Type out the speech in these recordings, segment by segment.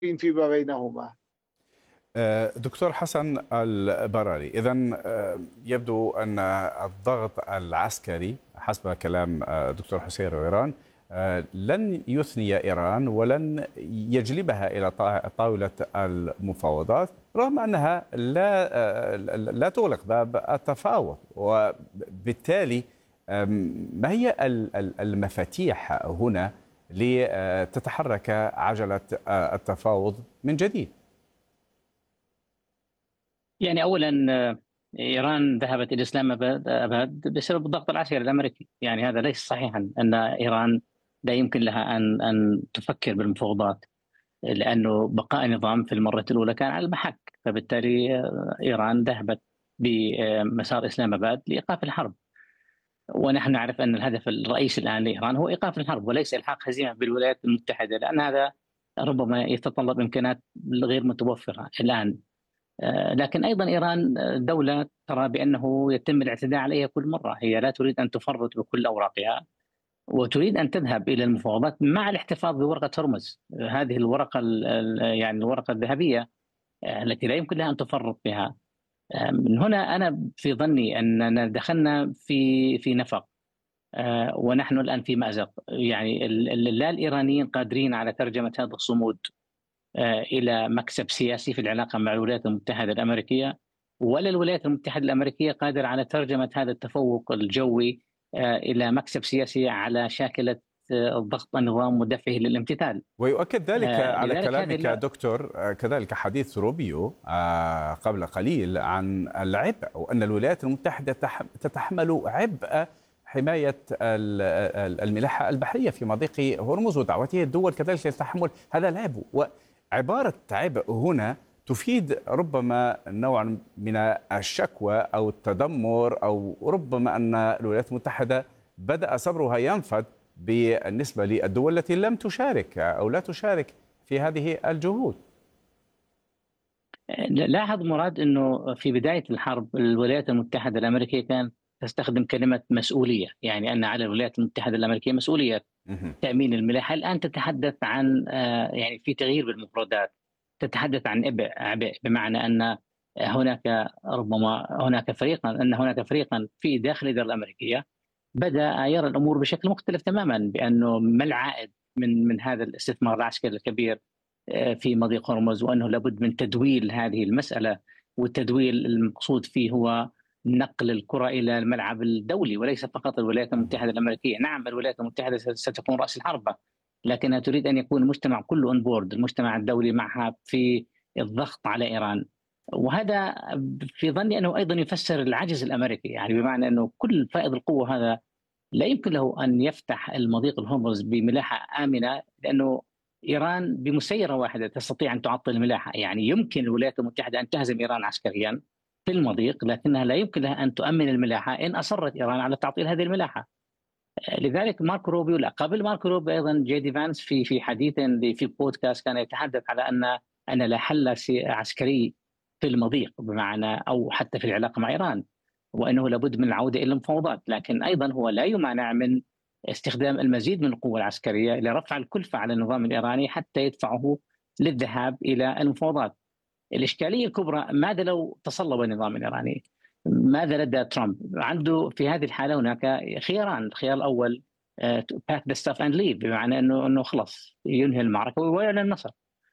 فيما بينهما. دكتور حسن البراري، إذن يبدو أن الضغط العسكري حسب كلام دكتور حسين رويران لن يثني إيران ولن يجلبها إلى طاولة المفاوضات، رغم أنها لا تغلق باب التفاوض. وبالتالي ما هي المفاتيح هنا لتتحرك عجلة التفاوض من جديد؟ يعني أولا إيران ذهبت إلى الإسلام أباد بسبب الضغط العسكري الأمريكي. يعني هذا ليس صحيحا أن إيران لا يمكن لها أن تفكر بالمفاوضات، لأنه بقاء النظام في المرة الأولى كان على المحك. فبالتالي إيران ذهبت بمسار إسلام أباد لإيقاف الحرب، ونحن نعرف أن الهدف الرئيسي الآن لإيران هو إيقاف الحرب وليس إلحاق هزيمة بالولايات المتحدة، لأن هذا ربما يتطلب إمكانات غير متوفرة الآن. لكن أيضا إيران دولة ترى بأنه يتم الاعتداء عليها كل مرة. هي لا تريد أن تفرط بكل أوراقها، وتريد أن تذهب إلى المفاوضات مع الاحتفاظ بورقة هرمز، هذه الورقة يعني الورقة الذهبية التي لا يمكن لها أن تفرط بها. من هنا أنا في ظني أننا دخلنا في نفق، ونحن الآن في مأزق. يعني لا الإيرانيين قادرين على ترجمة هذا الصمود إلى مكسب سياسي في العلاقة مع الولايات المتحدة الأمريكية، ولا الولايات المتحدة الأمريكية قادرة على ترجمة هذا التفوق الجوي إلى مكسب سياسي على شاكلة ضغط النظام ودفعه للامتثال. ويؤكد ذلك على كلامك دكتور كذلك حديث روبيو قبل قليل عن العبء، وأن الولايات المتحدة تتحمل عبء حماية الملاحة البحرية في مضيق هرمز، ودعوته الدول كذلك لتحمل هذا العبء. وعبارة عبء هنا تفيد ربما نوعا من الشكوى أو التذمر، أو ربما أن الولايات المتحدة بدأ صبرها ينفد بالنسبة للدول التي لم تشارك أو لا تشارك في هذه الجهود. لاحظ مراد أنه في بداية الحرب الولايات المتحدة الأمريكية كانت تستخدم كلمة مسؤولية، يعني أن على الولايات المتحدة الأمريكية مسؤولية تأمين الملاحة. الآن تتحدث عن يعني في تغيير بالمفردات، تتحدث عن عبء، بمعنى أن هناك فريقا في داخل الإدارة الأمريكية بدأ يرى الأمور بشكل مختلف تماما، بأنه ما العائد من هذا الاستثمار العسكري الكبير في مضيق هرمز، وأنه لابد من تدويل هذه المسألة. والتدويل المقصود فيه هو نقل الكرة إلى الملعب الدولي وليس فقط الولايات المتحدة الأمريكية. نعم الولايات المتحدة ستكون رأس الحربة، لكنها تريد أن يكون المجتمع كله اون بورد، المجتمع الدولي معها في الضغط على إيران. وهذا في ظني أنه أيضا يفسر العجز الأمريكي، يعني بمعنى أنه كل فائض القوة هذا لا يمكن له أن يفتح المضيق الهرمز بملاحة آمنة، لأنه إيران بمسيرة واحدة تستطيع أن تعطل الملاحة. يعني يمكن الولايات المتحدة أن تهزم إيران عسكريا في المضيق، لكنها لا يمكن لها أن تؤمن الملاحة إن أصرت إيران على تعطيل هذه الملاحة. لذلك ماركو روبيو، لا قبل ماركو روبيو أيضا جي فانس في حديث في بودكاست كان يتحدث على أن لا حل عسكري في المضيق، بمعنى أو حتى في العلاقة مع إيران، وأنه لابد من العودة إلى المفاوضات. لكن أيضا هو لا يمانع من استخدام المزيد من القوة العسكرية لرفع الكلفة على النظام الإيراني حتى يدفعه للذهاب إلى المفاوضات. الإشكالية الكبرى ماذا لو تصلب النظام الإيراني؟ ماذا لدى ترامب؟ عنده في هذه الحالة هناك خياران. الخيار الأول pack the stuff and leave، بمعنى أنه خلاص ينهي المعركة ويعلن النصر،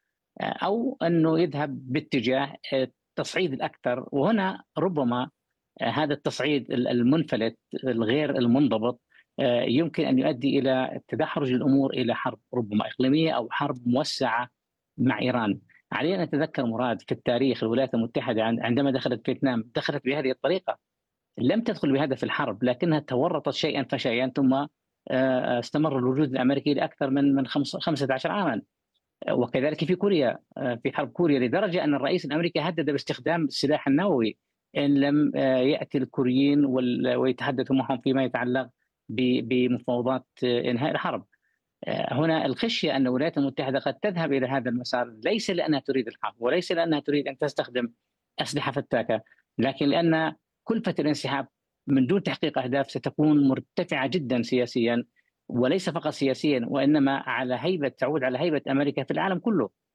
أو أنه يذهب باتجاه التصعيد الأكثر. وهنا ربما هذا التصعيد المنفلت الغير المنضبط يمكن أن يؤدي إلى تدحرج الأمور إلى حرب ربما إقليمية أو حرب موسعة مع إيران. علينا أن نتذكر مراد في التاريخ الولايات المتحدة عندما دخلت فيتنام دخلت بهذه الطريقة، لم تدخل بهدف الحرب، لكنها تورطت شيئا فشيئا، ثم استمر الوجود الأمريكي لأكثر من 15 عاما. وكذلك في كوريا، في حرب كوريا، لدرجة أن الرئيس الأمريكي هدد باستخدام السلاح النووي إن لم يأتي الكوريين ويتحدثوا معهم فيما يتعلق بمفاوضات إنهاء الحرب. هنا الخشية أن الولايات المتحدة قد تذهب إلى هذا المسار، ليس لأنها تريد الحرب وليس لأنها تريد أن تستخدم أسلحة فتاكة، لكن لأن كلفة الانسحاب من دون تحقيق أهداف ستكون مرتفعة جدا سياسيا، وليس فقط سياسيا وإنما تعود على هيبة أمريكا في العالم كله.